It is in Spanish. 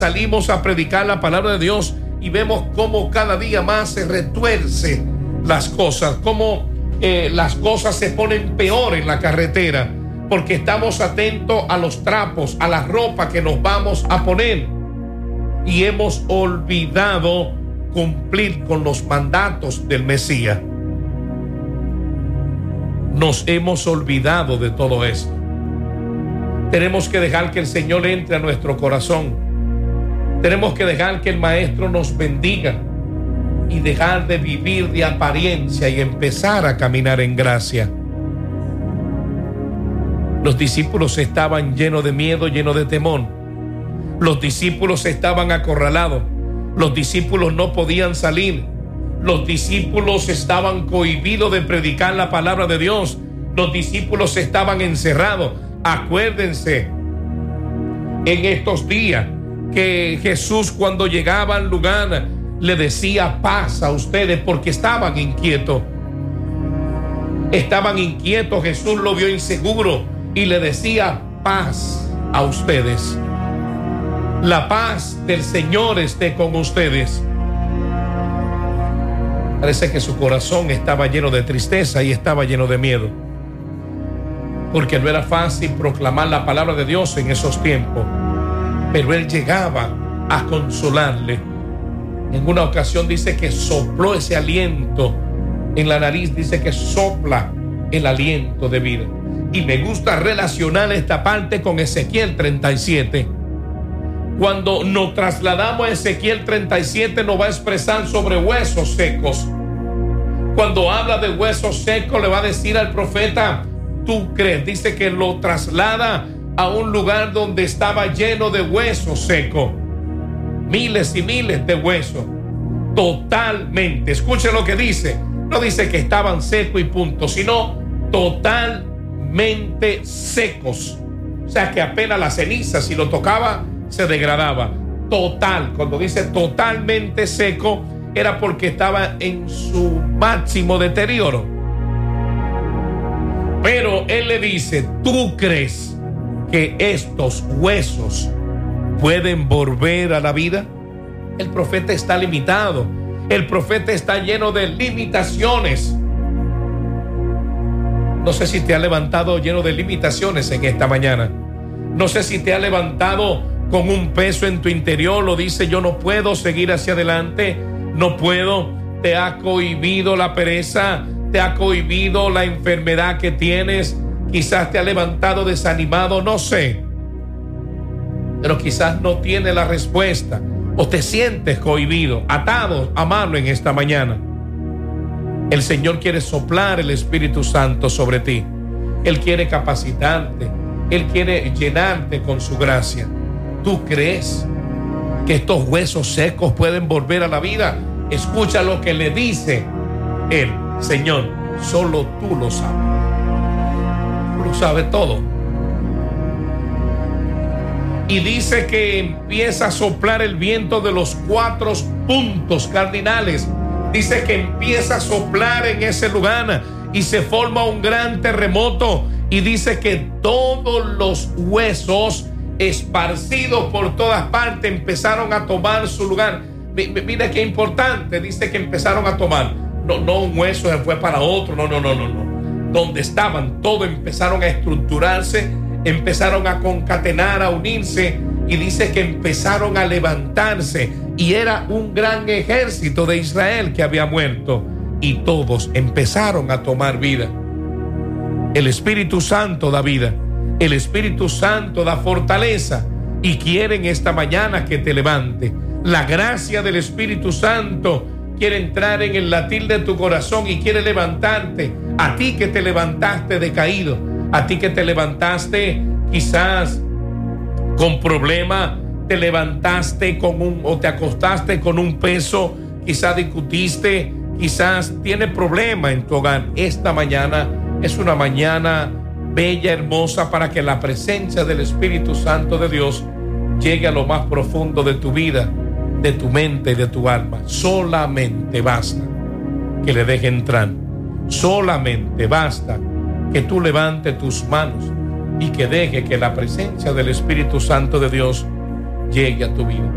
salimos a predicar la palabra de Dios y vemos cómo cada día más se retuerce las cosas, cómo las cosas se ponen peor en la carretera, porque estamos atentos a los trapos, a la ropa que nos vamos a poner, y hemos olvidado cumplir con los mandatos del Mesías. Nos hemos olvidado de todo esto. Tenemos que dejar que el Señor entre a nuestro corazón. Tenemos que dejar que el Maestro nos bendiga y dejar de vivir de apariencia y empezar a caminar en gracia. Los discípulos estaban llenos de miedo, llenos de temor. Los discípulos estaban acorralados. Los discípulos no podían salir. Los discípulos estaban cohibidos de predicar la palabra de Dios. Los discípulos estaban encerrados. Acuérdense en estos días que Jesús, cuando llegaba al lugar, le decía paz a ustedes, porque estaban inquietos. Estaban inquietos. Jesús lo vio inseguro y le decía paz a ustedes. La paz del Señor esté con ustedes. Parece que su corazón estaba lleno de tristeza y estaba lleno de miedo, porque no era fácil proclamar la palabra de Dios en esos tiempos, pero él llegaba a consolarle. En una ocasión dice que sopló ese aliento en la nariz, dice que sopla el aliento de vida. Y me gusta relacionar esta parte con Ezequiel 37. Cuando nos trasladamos a Ezequiel 37, nos va a expresar sobre huesos secos. Cuando habla de huesos secos, le va a decir al profeta, tú crees. Dice que lo traslada a un lugar donde estaba lleno de huesos secos. Miles y miles de huesos. Totalmente. Escuche lo que dice. No dice que estaban secos y punto, sino totalmente secos. O sea que apenas la ceniza, si lo tocaba, se degradaba. Total. Cuando dice totalmente seco, era porque estaba en su máximo deterioro. Pero él le dice, ¿tú crees que estos huesos pueden volver a la vida? El profeta está limitado. El profeta está lleno de limitaciones. No sé si te ha levantado lleno de limitaciones en esta mañana. No sé si te ha levantado con un peso en tu interior. Lo dice, yo no puedo seguir hacia adelante. No puedo. Te ha cohibido la pereza. Te ha cohibido la enfermedad que tienes. Quizás te ha levantado desanimado. No sé. Pero quizás no tiene la respuesta. O te sientes cohibido, atado, amado en esta mañana. El Señor quiere soplar el Espíritu Santo sobre ti. Él quiere capacitarte. Él quiere llenarte con su gracia. ¿Tú crees que estos huesos secos pueden volver a la vida? Escucha lo que le dice él. Señor, solo tú lo sabes. Tú lo sabes todo. Y dice que empieza a soplar el viento de los 4 puntos cardinales. Dice que empieza a soplar en ese lugar y se forma un gran terremoto. Y dice que todos los huesos esparcidos por todas partes empezaron a tomar su lugar. Mira qué importante. Dice que empezaron a tomar. No un hueso se fue para otro. No. Donde estaban, todos empezaron a estructurarse, empezaron a concatenar, a unirse, y dice que empezaron a levantarse, y era un gran ejército de Israel que había muerto, y todos empezaron a tomar vida. El Espíritu Santo da vida, el Espíritu Santo da fortaleza, y quiere en esta mañana que te levante. La gracia del Espíritu Santo quiere entrar en el latir de tu corazón y quiere levantarte. A ti que te levantaste decaído, a ti que te levantaste quizás con problema, te levantaste o te acostaste con un peso, quizás discutiste, quizás tiene problema en tu hogar. Esta mañana es una mañana bella, hermosa, para que la presencia del Espíritu Santo de Dios llegue a lo más profundo de tu vida, de tu mente y de tu alma. Solamente basta que le deje entrar. Solamente basta que tú levantes tus manos y que deje que la presencia del Espíritu Santo de Dios llegue a tu vida.